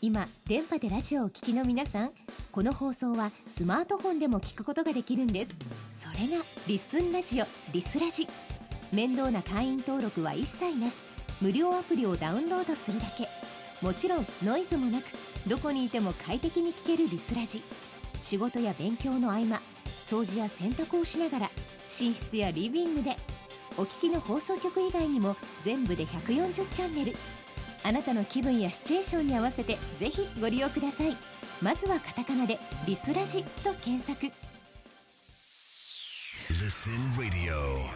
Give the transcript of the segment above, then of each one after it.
今電波でラジオをお聞きの皆さん、この放送はスマートフォンでも聞くことができるんです。それがリスンラジオ、リスラジ。面倒な会員登録は一切なし、無料アプリをダウンロードするだけ。もちろんノイズもなく、どこにいても快適に聞けるリスラジ。仕事や勉強の合間、掃除や洗濯をしながら、寝室やリビングでお聞きの放送局以外にも全部で140チャンネル。あなたの気分やシチュエーションに合わせてぜひご利用ください。まずはカタカナでリスラジと検索。 Listen Radio。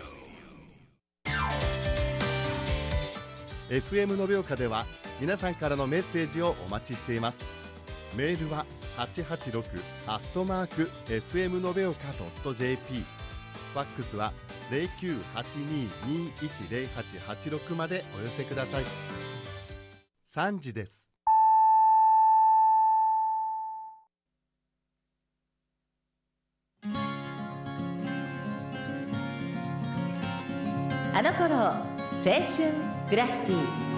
FM 延岡では皆さんからのメッセージをお待ちしています。メールは886@fm延岡.jp、 ファックスは0982210886までお寄せください。3時です。 あの頃青春グラフィティ。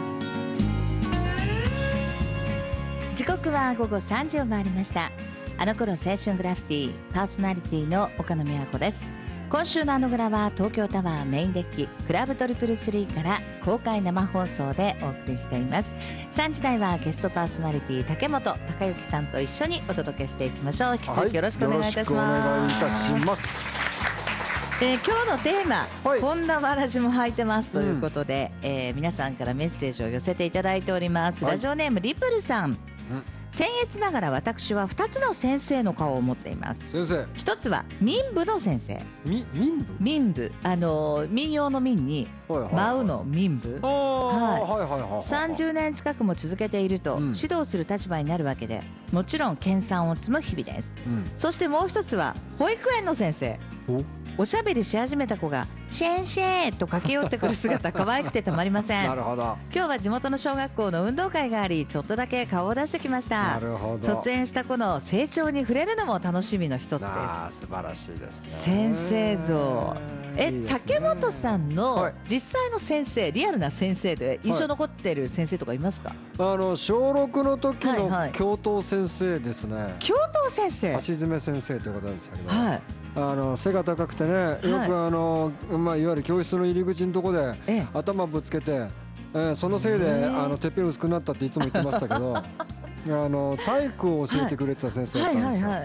時刻は午後3時を回りました。あの頃青春グラフィティ、パーソナリティの岡野美和子です。今週のあのグラは東京タワーメインデッキクラブ333から公開生放送でお送りしています。3時台はゲストパーソナリティ竹本孝之さんと一緒にお届けしていきましょう。引き続きよろしくお願いいたします。 よろしくお願いいたします。 今日のテーマ、 はい、 こんなわらじも履いてますということで、皆さんからメッセージを寄せていただいております。ラジオネームリプルさん、僭越ながら私は2つの先生の顔を持っています。 先生、 一つは民部の先生。 民部、 民部、民謡の民に舞うの民部。30年近くも続けていると、指導する立場になるわけで、もちろん研鑽を積む日々です、そしてもう一つは保育園の先生。おしゃべりし始めた子がシェンシェーと駆け寄ってくる姿可愛くてたまりません。 なるほど。 今日は地元の小学校の運動会があり、ちょっとだけ顔を出してきました。 なるほど。 卒園した子の成長に触れるのも楽しみの一つです。 素晴らしいですね。 先生像、いいですね。竹本さんの実際の先生、リアルな先生で印象残ってる先生とかいますか？ 小6の時の教頭先生ですね。 教頭先生、 橋爪先生ということなんですけど、背が高くてね、よくいわゆる教室の入り口のところで頭ぶつけて、そのせいでてっぺん薄くなったっていつも言ってましたけど体育を教えてくれてた先生だったんですよ。